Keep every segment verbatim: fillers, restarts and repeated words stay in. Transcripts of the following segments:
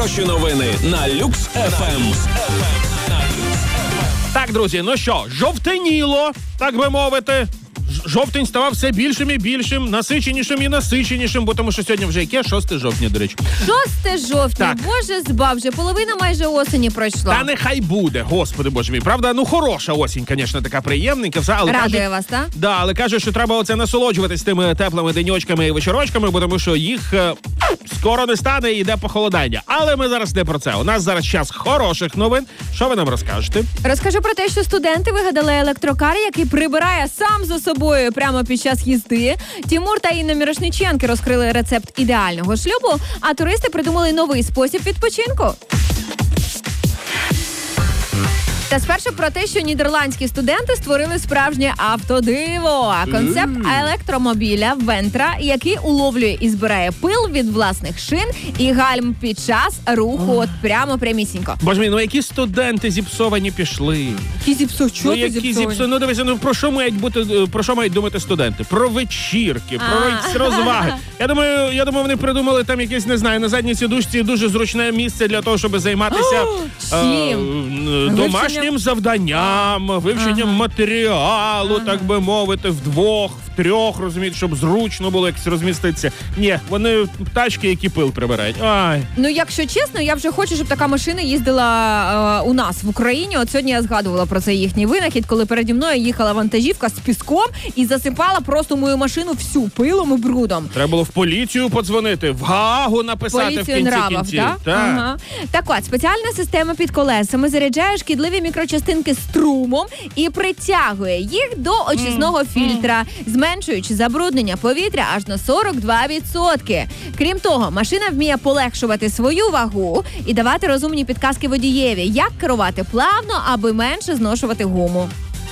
Хороші новини на Люкс еф ем. Так, друзі, ну що, жовтеніло, так би мовити. Жовтень ставав все більшим і більшим, насиченішим і насиченішим, бо тому що сьогодні вже яке? шосте жовтня, до речі. шосте жовтня, Так. боже збав, вже половина майже осені пройшла. Та нехай буде, господи боже мій. Правда, ну хороша осінь, звісно, така приємненька. Все, але Радує кажуть, вас, так? да, але каже, що треба оце насолоджуватись тими теплими деньочками і вечорочками, бо тому що їх е, скоро не стане і йде похолодання. Але ми зараз не про це. У нас зараз час хороших новин. Що ви нам розкажете? Розкажу про те, що студенти вигадали електрокар, який прибирає сам за собою прямо під час їзди. Тімур та Інна Мірошниченки розкрили рецепт ідеального шлюбу, а туристи придумали новий спосіб відпочинку. Та спершу про те, що нідерландські студенти створили справжнє автодиво. Концепт електромобіля Вентра, який уловлює і збирає пил від власних шин і гальм під час руху, от прямо прямісінько. Боже мій, ну які студенти зіпсовані пішли. Які зіпсо, що Ну ти які зіпсовані? зіпсо, ну дивися, ну про що мають бути, про що мають думати студенти? Про вечірки, про А. якісь розваги. Я думаю, я думаю, вони придумали там якесь, не знаю, на задній сідушці дуже зручне місце для того, щоб займатися Чим? е, домашнім завданням, вивченням Ага. матеріалу, Ага. так би мовити, вдвох, в трьох, розумієте, щоб зручно було якось розміститися. Ні, вони тачки, які пил прибирають. Ай. Ну, якщо чесно, я вже хочу, щоб така машина їздила е, у нас в Україні. От сьогодні я згадувала про цей їхній винахід, коли переді мною їхала вантажівка з піском і засипала просто мою машину всю пилом і брудом. Треба було в поліцію подзвонити, в Гаагу написати в Поліцію кінці нравов, кінців. так? Так. Ага. Так от, спеціальна система під колесами заряджає шкідливі мікрочастинки струмом і притягує їх до очисного фільтра, зменшуючи забруднення повітря аж на сорок два відсотки. Крім того, машина вміє полегшувати свою вагу і давати розумні підказки водієві, як керувати плавно, аби менше зношувати гуму.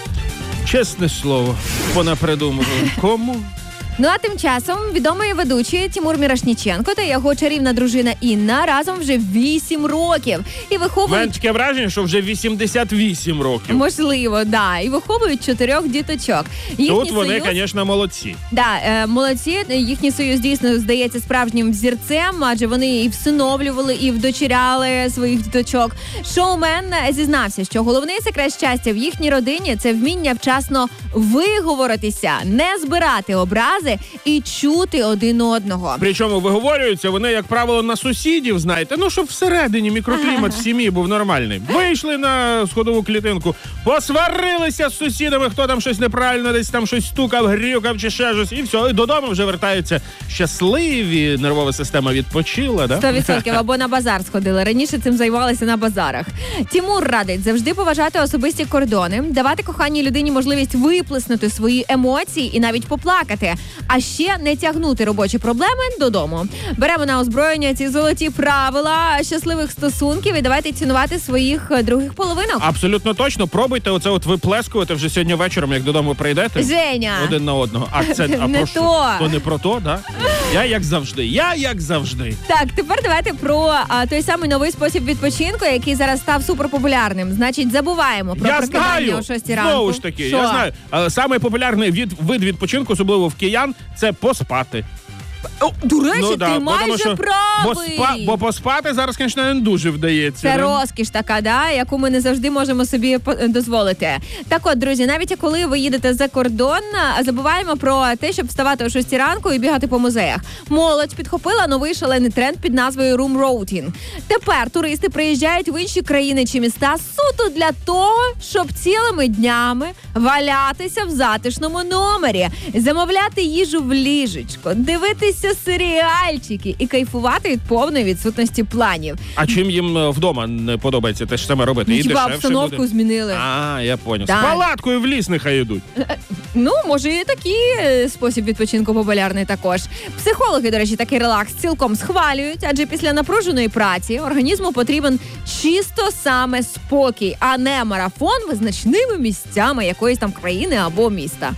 Чесне слово, вона придумала. Кому? Ну а тим часом відомий ведучий Тімур Мірошниченко та його чарівна дружина Інна разом вже вісім років. І У мене виховують... таке враження, що вже вісімдесят вісім років. Можливо, да. І виховують чотирьох діточок. Їхній Тут вони, союз... звісно, молодці. Да, е, молодці. Їхній союз дійсно здається справжнім взірцем, адже вони і всиновлювали, і вдочеряли своїх діточок. Шоумен зізнався, що головний секрет щастя в їхній родині – це вміння вчасно виговоритися, не збирати образи і чути один одного. Причому виговорюються вони, як правило, на сусідів, знаєте, ну, щоб всередині мікроклімат в сім'ї був нормальний. Вийшли на сходову клітинку, посварилися з сусідами, хто там щось неправильно, десь там щось стукав, грюкав чи ще щось, і все, і додому вже вертаються щасливі, нервова система відпочила, да? Сто відсотків або на базар сходили. Раніше цим займалися на базарах. Тімур радить завжди поважати особисті кордони, давати коханій людині можливість виплеснути свої емоції і навіть поплакати. А ще не тягнути робочі проблеми додому. Беремо на озброєння ці золоті правила щасливих стосунків і давайте цінувати своїх других половинок. Абсолютно точно. Пробуйте оце от виплескувати вже сьогодні вечором, як додому прийдете. Женя! Один на одного. А це а Не про що? то. То не про то, да? Я як завжди. Я як завжди. Так, тепер давайте про а, той самий новий спосіб відпочинку, який зараз став суперпопулярним. Значить, забуваємо про Я прокидання знаю, о шостій ранку. знову ж таки, Що? я знаю. Але Самий популярний від, вид відпочинку, особливо в киян, це поспати. О, до речі, Ну, да, ти бо тому майже що- Бо, правий. спа, бо поспати зараз, звісно, не дуже вдається. Це да? розкіш така, да, яку ми не завжди можемо собі по- дозволити. Так от, друзі, навіть коли ви їдете за кордон, забуваємо про те, щоб вставати о шостій ранку і бігати по музеях. Молодь підхопила новий шалений тренд під назвою Room Routing. Тепер туристи приїжджають в інші країни чи міста суто для того, щоб цілими днями валятися в затишному номері, замовляти їжу в ліжечко, дивитися серіальчики і кайфувати від повної відсутності планів. А чим їм е, вдома не подобається те ж саме робити? І Хіба дешевше обстановку буде. змінили? А, я поняв. Так. З палаткою в ліс нехай йдуть. Ну, може, і такий е, спосіб відпочинку популярний також. Психологи, до речі, такий релакс цілком схвалюють, адже після напруженої праці організму потрібен чисто саме спокій, а не марафон визначними місцями якоїсь там країни або міста.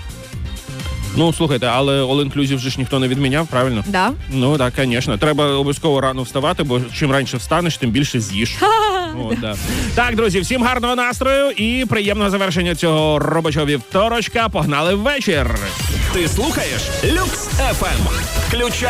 Ну, слухайте, але all-inclusive же ж ніхто не відміняв, правильно? Да? Ну, так, звісно. Треба обов'язково рано вставати, бо чим раніше встанеш, тим більше з'їш. О, да. Так, друзі, всім гарного настрою і приємного завершення цього робочого вівторочка. Погнали в вечір! Ти слухаєш Люкс еф ем. Включай